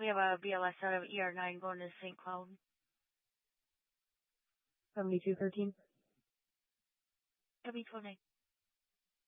We have a BLS out of ER9 going to St. Cloud. 7213. W29.